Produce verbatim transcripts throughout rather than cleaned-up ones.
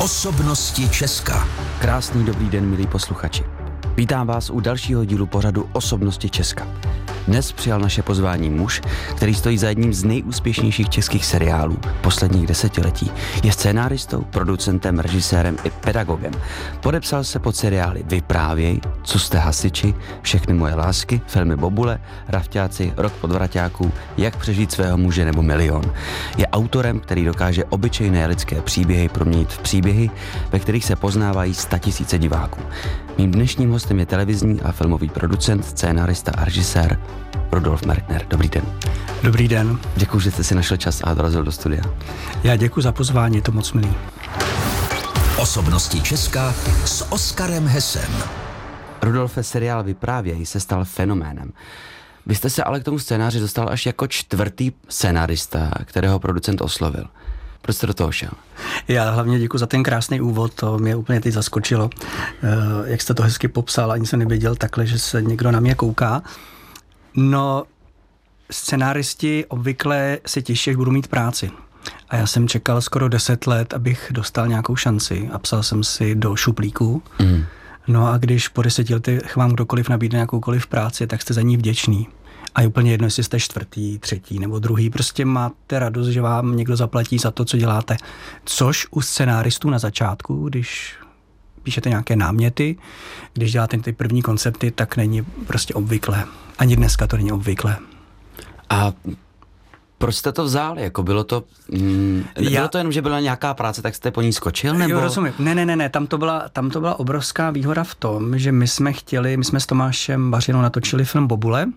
Osobnosti Česka. Krásný dobrý den, milí posluchači. Vítám vás u dalšího dílu pořadu Osobnosti Česka. Dnes přijal naše pozvání muž, který stojí za jedním z nejúspěšnějších českých seriálů posledních desetiletí. Je scénáristou, producentem, režisérem i pedagogem. Podepsal se pod seriály Vyprávěj, Co jste hasiči, Všechny moje lásky, filmy Bobule, Rafťáci, Rok podvraťáků, Jak přežít svého muže nebo Milion. Je autorem, který dokáže obyčejné lidské příběhy proměnit v příběhy, ve kterých se poznávají statisíce diváků. Mým dnešním hostem je televizní a filmový producent, scénárista a režisér Rudolf Merkner. Dobrý den. Dobrý den. Děkuji, že jste si našel čas a dorazil do studia. Já děkuji za pozvání, je to moc milý. Osobnosti Česka s Oskarem Hesem. Rudolfe, seriál Vyprávěj se stal fenoménem. Vy jste se ale k tomu scénáři dostal až jako čtvrtý scénárista, kterého producent oslovil. Proč jste do toho šel? Já hlavně děkuji za ten krásný úvod, to mě úplně teď zaskočilo. Jak jste to hezky popsal, ani jsem nevěděl takhle, že se někdo na mě kouká. No, scenáristi obvykle se těší, jak budu mít práci. A já jsem čekal skoro deset let, abych dostal nějakou šanci a psal jsem si do šuplíku. Mm. No a když po deseti letech vám kdokoliv nabídne jakoukoliv práci, tak jste za ní vděčný. A je úplně jedno, jestli jste čtvrtý, třetí nebo druhý. Prostě máte radost, že vám někdo zaplatí za to, co děláte. Což u scenáristů na začátku, když píšete nějaké náměty, když děláte ty první koncepty, tak není prostě obvyklé. Ani dneska to není obvyklé. A proč jste to vzal? Jako bylo to, mm, bylo Já... to jenom, že byla nějaká práce, tak jste po ní skočil? Nebo? Jo, rozumím. Ne, ne, ne, ne. Tam to byla, tam to byla obrovská výhoda v tom, že my jsme chtěli, my jsme s Tomášem Bařinou natočili film Bobule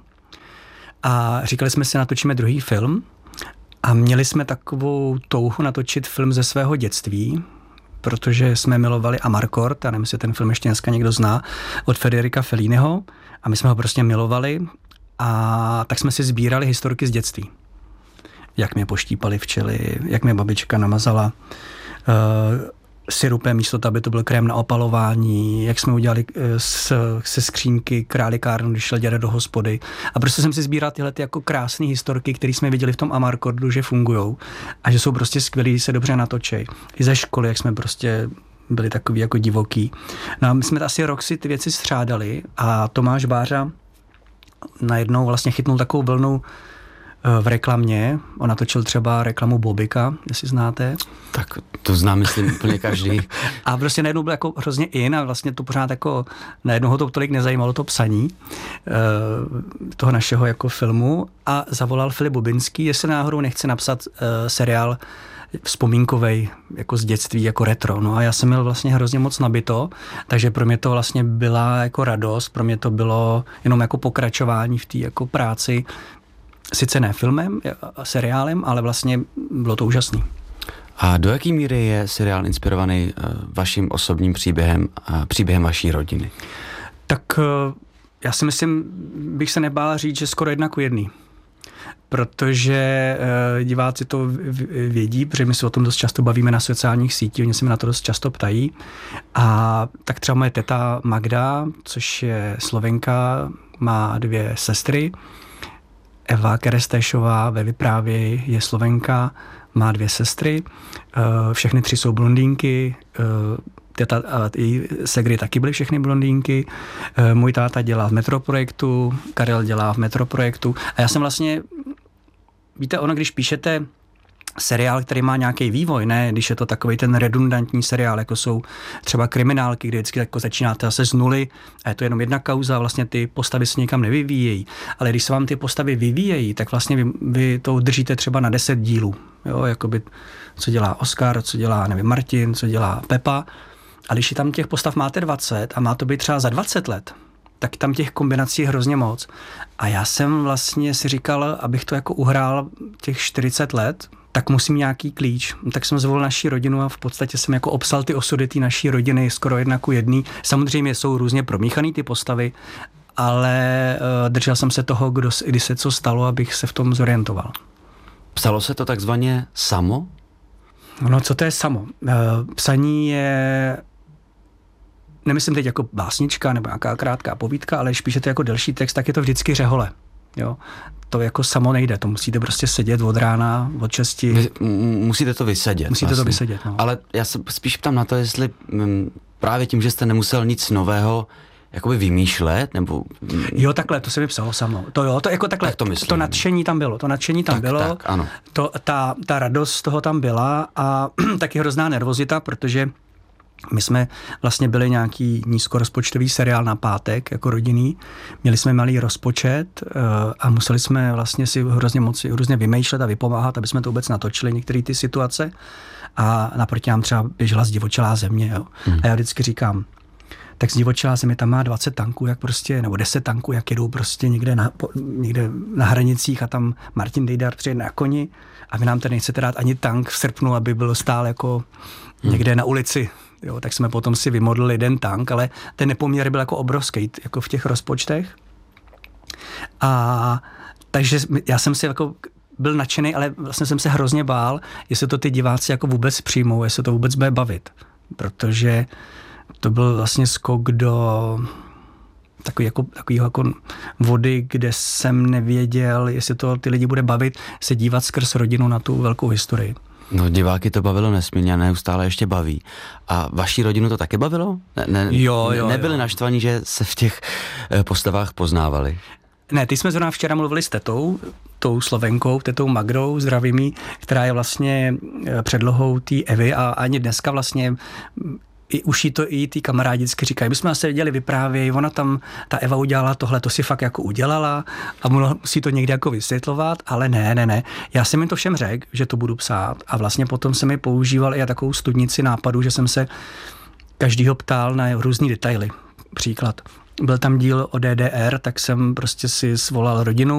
a říkali jsme si, natočíme druhý film a měli jsme takovou touhu natočit film ze svého dětství, protože jsme milovali Amarcord, já nevím, jestli ten film ještě dneska někdo zná, od Federica Felliniho a my jsme ho prostě milovali a tak jsme si sbírali historky z dětství. Jak mě poštípali včely, jak mě babička namazala uh, syrupem místo toho, aby to byl krém na opalování, jak jsme udělali uh, s, se skřínky králikárnu, když šel děda do hospody. A prostě jsem si sbíral tyhle ty jako krásné historky, které jsme viděli v tom Amarcordu, že fungujou a že jsou prostě skvělí, se dobře natočej. I ze školy, jak jsme prostě byli takový jako divoký. No a my jsme asi rok si ty věci střádali a Tomáš Bářa najednou vlastně chytnul takovou vlnu v reklamě. On natočil třeba reklamu Bobika, jestli znáte. Tak to znám, myslím, úplně každý. A prostě najednou byl jako hrozně in a vlastně to pořád jako najednou ho to tolik nezajímalo to psaní uh, toho našeho jako filmu a zavolal Filip Bobinský, jestli náhodou nechce napsat uh, seriál vzpomínkovej, jako z dětství, jako retro. No a já jsem měl vlastně hrozně moc nabito, takže pro mě to vlastně byla jako radost, pro mě to bylo jenom jako pokračování v té jako práci, sice ne filmem, seriálem, ale vlastně bylo to úžasný. A do jaké míry je seriál inspirovaný vaším osobním příběhem a příběhem vaší rodiny? Tak já si myslím, bych se nebál říct, že skoro jedna ku jedný. Protože diváci to vědí, protože my se o tom dost často bavíme na sociálních sítích, oni se mi na to dost často ptají. A tak třeba moje teta Magda, což je Slovenka, má dvě sestry. Eva Kerestéšová ve Vyprávěj je Slovenka, má dvě sestry, všechny tři jsou blondýnky, teta a její segry taky byly všechny blondýnky, můj táta dělá v Metroprojektu, Karel dělá v Metroprojektu a já jsem vlastně, víte, ono, když píšete seriál, který má nějaký vývoj, ne, když je to takový ten redundantní seriál, jako jsou třeba kriminálky, kde vždycky jako začínáte zase z nuly a je to jenom jedna kauza a vlastně ty postavy se někam nevyvíjejí. Ale když se vám ty postavy vyvíjejí, tak vlastně vy, vy to udržíte třeba na deset dílů. Jo, jakoby, co dělá Oskar, co dělá, nevím, Martin, co dělá Pepa. A když tam těch postav máte dvacet a má to být třeba za dvacet let, tak tam těch kombinací je hrozně moc. A já jsem vlastně si říkal, abych to jako uhrál těch čtyřicet let, tak musím nějaký klíč. Tak jsem zvolil naši rodinu a v podstatě jsem jako obsal ty osudy té naší rodiny skoro jedna ku jedný. Samozřejmě jsou různě promíchaný ty postavy, ale uh, držel jsem se toho, kdo, kdy se co stalo, abych se v tom zorientoval. Psalo se to takzvaně samo? No, co to je samo? Uh, psaní je, nemyslím teď jako básnička nebo nějaká krátká povídka, ale když píšete jako delší text, tak je to vždycky řehole. Jo. To jako samo nejde, to musíte prostě sedět od rána, od šesti. Vy, musíte to vysedět. Musíte vlastně. to vysedět, no. Ale já se spíš ptám na to, jestli m, právě tím, že jste nemusel nic nového jakoby vymýšlet, nebo... Jo, takhle, to se mi psalo samo. To jo, to jako takhle, tak to, myslím. to nadšení tam bylo, to nadšení tam tak, bylo, tak, ano. To, ta, ta radost z toho tam byla a taky hrozná nervozita, protože my jsme vlastně byli nějaký nízkorozpočtový seriál na pátek, jako rodinný. Měli jsme malý rozpočet a museli jsme vlastně si hrozně moc hrozně vymýšlet a vypomáhat, aby jsme to vůbec natočili, některé ty situace. A naproti nám třeba běžela Zdivočelá země. Jo. Hmm. A já vždycky říkám, tak Zdivočelá země tam má dvacet tanků, jak prostě, nebo deset tanků, jak jedou prostě někde na, někde na hranicích a tam Martin Dejdar přijede na koni a vy nám tady nechcete dát ani tank v srpnu, aby byl stál jako hmm. někde na ulici. Jo, tak jsme potom si vymodlili jeden tank, ale ten nepoměr byl jako obrovský, jako v těch rozpočtech. A takže já jsem si jako byl nadšený, ale vlastně jsem se hrozně bál, jestli to ty diváci jako vůbec přijmou, jestli to vůbec bude bavit. Protože to byl vlastně skok do takový jako, takový jako vody, kde jsem nevěděl, jestli to ty lidi bude bavit, se dívat skrz rodinu na tu velkou historii. No, diváky to bavilo nesmírně a neustále ještě baví. A vaší rodinu to také bavilo? Ne, ne, jo, jo, nebyli jo. naštvaní, že se v těch postavách poznávali? Ne, ty jsme zrovna včera mluvili s tetou, tou Slovenkou, tetou Magdou, zdravím jí, která je vlastně předlohou té Evy a ani dneska vlastně i už jí to i ty kamarádi vždycky říkají, my jsme se viděli vyprávěj, ona tam, ta Eva udělala tohle, to si fakt jako udělala a musí to někde jako vysvětlovat, ale ne, ne, ne. Já jsem jim to všem řekl, že to budu psát a vlastně potom jsem mi používal i takovou studnici nápadů, že jsem se každýho ptal na různý detaily. Příklad. Byl tam díl o D D R, tak jsem prostě si svolal rodinu,